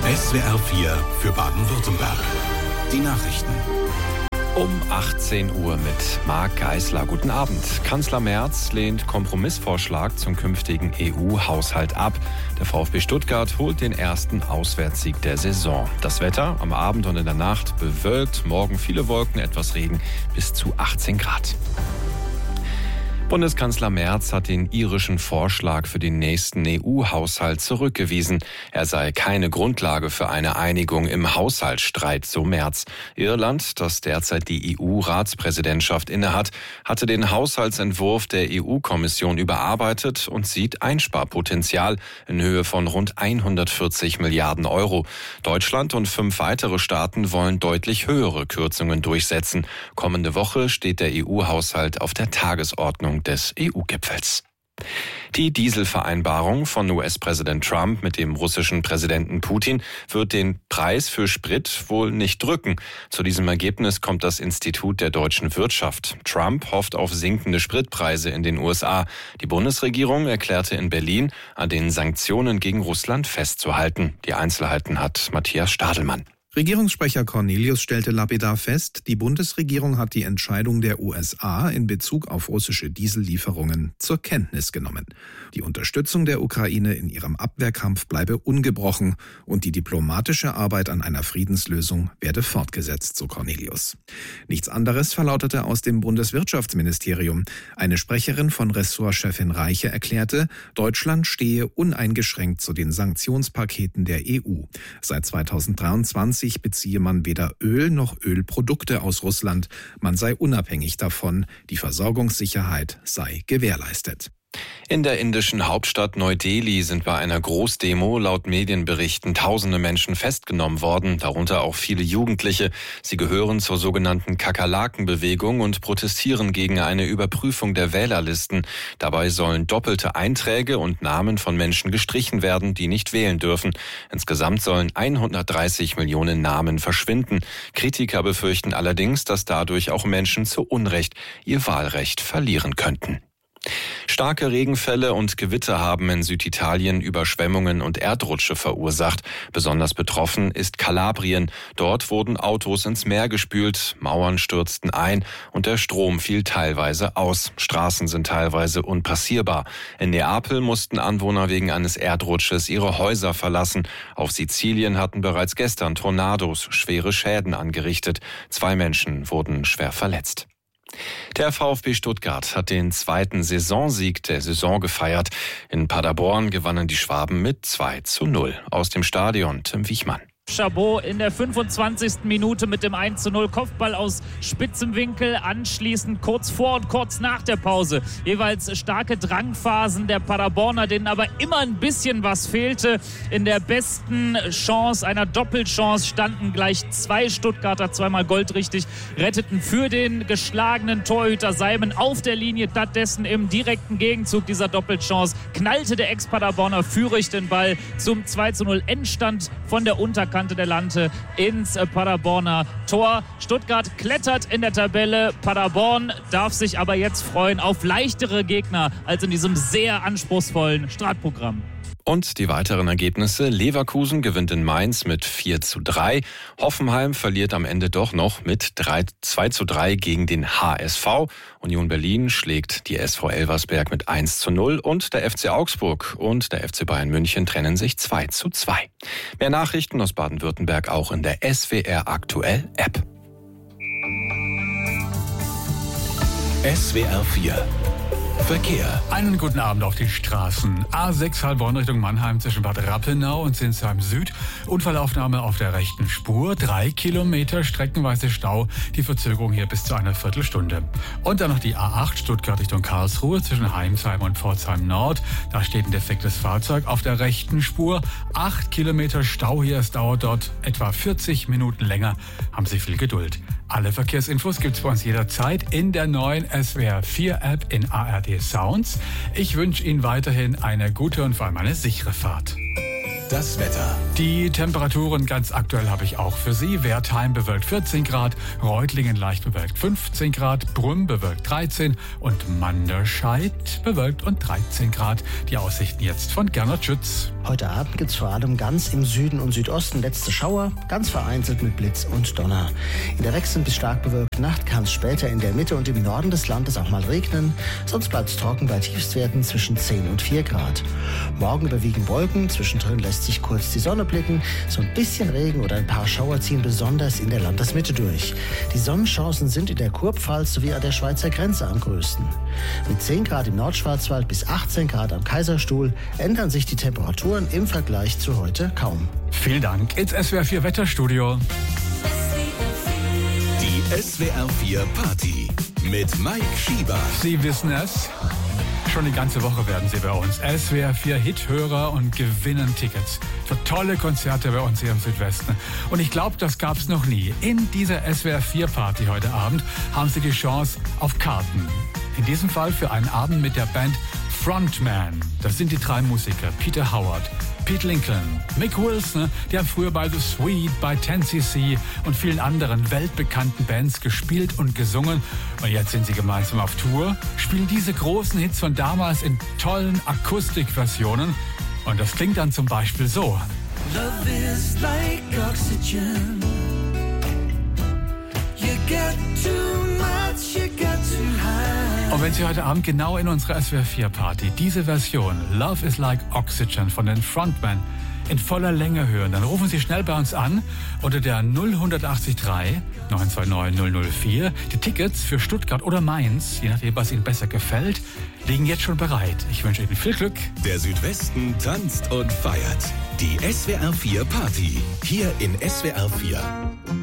SWR 4 für Baden-Württemberg. Die Nachrichten. Um 18 Uhr mit Marc Geisler. Guten Abend. Kanzler Merz lehnt Kompromissvorschlag zum künftigen EU-Haushalt ab. Der VfB Stuttgart holt den ersten Auswärtssieg der Saison. Das Wetter am Abend und in der Nacht bewölkt. Morgen viele Wolken, etwas Regen bis zu 18 Grad. Bundeskanzler Merz hat den irischen Vorschlag für den nächsten EU-Haushalt zurückgewiesen. Er sei keine Grundlage für eine Einigung im Haushaltsstreit, so Merz. Irland, das derzeit die EU-Ratspräsidentschaft innehat, hatte den Haushaltsentwurf der EU-Kommission überarbeitet und sieht Einsparpotenzial in Höhe von rund 140 Milliarden Euro. Deutschland und 5 weitere Staaten wollen deutlich höhere Kürzungen durchsetzen. Kommende Woche steht der EU-Haushalt auf der Tagesordnung des EU-Gipfels. Die Dieselvereinbarung von US-Präsident Trump mit dem russischen Präsidenten Putin wird den Preis für Sprit wohl nicht drücken. Zu diesem Ergebnis kommt das Institut der deutschen Wirtschaft. Trump hofft auf sinkende Spritpreise in den USA. Die Bundesregierung erklärte in Berlin, an den Sanktionen gegen Russland festzuhalten. Die Einzelheiten hat Matthias Stadelmann. Regierungssprecher Cornelius stellte lapidar fest, die Bundesregierung hat die Entscheidung der USA in Bezug auf russische Diesellieferungen zur Kenntnis genommen. Die Unterstützung der Ukraine in ihrem Abwehrkampf bleibe ungebrochen und die diplomatische Arbeit an einer Friedenslösung werde fortgesetzt, so Cornelius. Nichts anderes verlautete aus dem Bundeswirtschaftsministerium. Eine Sprecherin von Ressortchefin Reiche erklärte, Deutschland stehe uneingeschränkt zu den Sanktionspaketen der EU. Seit 2023 beziehe man weder Öl noch Ölprodukte aus Russland. Man sei unabhängig davon. Die Versorgungssicherheit sei gewährleistet. In der indischen Hauptstadt Neu-Delhi sind bei einer Großdemo laut Medienberichten tausende Menschen festgenommen worden, darunter auch viele Jugendliche. Sie gehören zur sogenannten Kakerlaken-Bewegung und protestieren gegen eine Überprüfung der Wählerlisten. Dabei sollen doppelte Einträge und Namen von Menschen gestrichen werden, die nicht wählen dürfen. Insgesamt sollen 130 Millionen Namen verschwinden. Kritiker befürchten allerdings, dass dadurch auch Menschen zu Unrecht ihr Wahlrecht verlieren könnten. Starke Regenfälle und Gewitter haben in Süditalien Überschwemmungen und Erdrutsche verursacht. Besonders betroffen ist Kalabrien. Dort wurden Autos ins Meer gespült, Mauern stürzten ein und der Strom fiel teilweise aus. Straßen sind teilweise unpassierbar. In Neapel mussten Anwohner wegen eines Erdrutsches ihre Häuser verlassen. Auf Sizilien hatten bereits gestern Tornados schwere Schäden angerichtet. 2 Menschen wurden schwer verletzt. Der VfB Stuttgart hat den 2. Saisonsieg der Saison gefeiert. In Paderborn gewannen die Schwaben mit 2:0. Aus dem Stadion Tim Wichmann. Chabot in der 25. Minute mit dem 1:0 Kopfball aus spitzem Winkel, anschließend kurz vor und kurz nach der Pause jeweils starke Drangphasen der Paderborner, denen aber immer ein bisschen was fehlte. In der besten Chance, einer Doppelchance, standen gleich 2 Stuttgarter, zweimal goldrichtig, retteten für den geschlagenen Torhüter Seimen auf der Linie. Stattdessen im direkten Gegenzug dieser Doppelchance knallte der Ex-Paderborner Führig den Ball zum 2:0 Endstand von der Unterkante der Lante ins Paderborner Tor. Stuttgart klettert in der Tabelle. Paderborn darf sich aber jetzt freuen auf leichtere Gegner als in diesem sehr anspruchsvollen Startprogramm. Und die weiteren Ergebnisse. Leverkusen gewinnt in Mainz mit 4:3. Hoffenheim verliert am Ende doch noch mit 2:3 gegen den HSV. Union Berlin schlägt die SV Elversberg mit 1:0. Und der FC Augsburg und der FC Bayern München trennen sich 2:2. Mehr Nachrichten aus Baden-Württemberg auch in der SWR Aktuell App. SWR 4 Verkehr. Einen guten Abend auf die Straßen. A6 Heilbronn Richtung Mannheim zwischen Bad Rappenau und Sinsheim Süd. Unfallaufnahme auf der rechten Spur. 3 Kilometer streckenweise Stau. Die Verzögerung hier bis zu einer Viertelstunde. Und dann noch die A8 Stuttgart Richtung Karlsruhe zwischen Heimsheim und Pforzheim Nord. Da steht ein defektes Fahrzeug auf der rechten Spur. 8 Kilometer Stau hier. Es dauert dort etwa 40 Minuten länger. Haben Sie viel Geduld. Alle Verkehrsinfos gibt's bei uns jederzeit in der neuen SWR 4 App in ARD Sounds. Ich wünsche Ihnen weiterhin eine gute und vor allem eine sichere Fahrt. das Wetter. Die Temperaturen ganz aktuell habe ich auch für Sie. Wertheim bewölkt 14 Grad, Reutlingen leicht bewölkt 15 Grad, Brünn bewölkt 13 und Manderscheid bewölkt und 13 Grad. Die Aussichten jetzt von Gernot Schütz. Heute Abend gibt es vor allem ganz im Süden und Südosten letzte Schauer, ganz vereinzelt mit Blitz und Donner. In der wechselnd bis stark bewölkten Nacht kann es später in der Mitte und im Norden des Landes auch mal regnen. Sonst bleibt es trocken bei Tiefstwerten zwischen 10 und 4 Grad. Morgen überwiegen Wolken, zwischendrin lässt sich kurz die Sonne blicken. So ein bisschen Regen oder ein paar Schauer ziehen besonders in der Landesmitte durch. Die Sonnenchancen sind in der Kurpfalz sowie an der Schweizer Grenze am größten. Mit 10 Grad im Nordschwarzwald bis 18 Grad am Kaiserstuhl ändern sich die Temperaturen im Vergleich zu heute kaum. Vielen Dank. Ins SWR 4 Wetterstudio. Die SWR 4 Party mit Mike Schieber. Sie wissen es. Schon die ganze Woche werden Sie bei uns SWR 4 Hithörer und gewinnen Tickets für tolle Konzerte bei uns hier im Südwesten. Und ich glaube, das gab es noch nie. In dieser SWR 4 Party heute Abend haben Sie die Chance auf Karten. In diesem Fall für einen Abend mit der Band Frontman. Das sind die 3 Musiker: Peter Howard, Pete Lincoln, Mick Wilson. Die haben früher bei The Sweet, bei 10cc und vielen anderen weltbekannten Bands gespielt und gesungen. Und jetzt sind sie gemeinsam auf Tour, spielen diese großen Hits von damals in tollen Akustikversionen. Und das klingt dann zum Beispiel so. Love is like oxygen. You get too much, you get too high. Und wenn Sie heute Abend genau in unserer SWR 4 Party diese Version Love is like Oxygen von den Frontman in voller Länge hören, dann rufen Sie schnell bei uns an unter der 0183 929 004. Die Tickets für Stuttgart oder Mainz, je nachdem, was Ihnen besser gefällt, liegen jetzt schon bereit. Ich wünsche Ihnen viel Glück. Der Südwesten tanzt und feiert. Die SWR 4 Party. Hier in SWR 4.